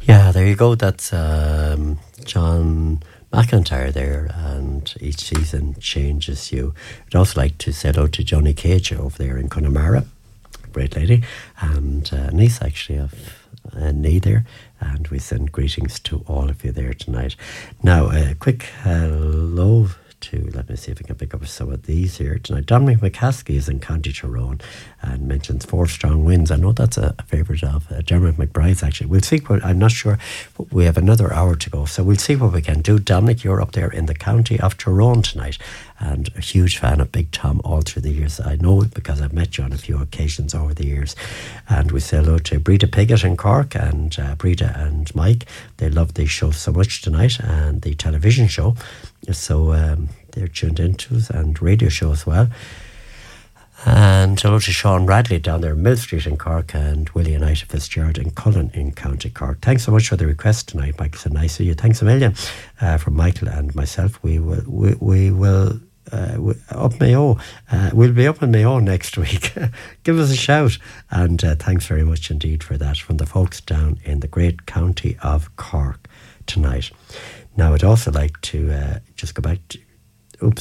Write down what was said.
Yeah, there you go. That's John McIntyre there, and each season changes you. I'd also like to say hello to Johnny Cage over there in Connemara, great lady, and niece actually of Nee there, and we send greetings to all of you there tonight. Now, a quick hello to, let me see if I can pick up some of these here tonight. Dominic McCaskey is in County Tyrone and mentions 4 strong wins. I know that's a favourite of Dermot McBride's actually. We'll see what, I'm not sure, but we have another hour to go, so we'll see what we can do. Dominic, you're up there in the County of Tyrone tonight, and a huge fan of Big Tom all through the years. I know it because I've met you on a few occasions over the years. And we say hello to Breda Piggott in Cork, and Breda and Mike. They love the show so much tonight, and the television show. So they're tuned into us, and radio show as well. And hello to Sean Radley down there in Mill Street in Cork, and Willie and Ida Fitzgerald in Cullen in County Cork. Thanks so much for the request tonight, Michael. So nice of you. Thanks a million from Michael and myself. We will up Mayo. We'll be up in Mayo next week. Give us a shout. And thanks very much indeed for that from the folks down in the great county of Cork tonight. Now, I'd also like to just go back to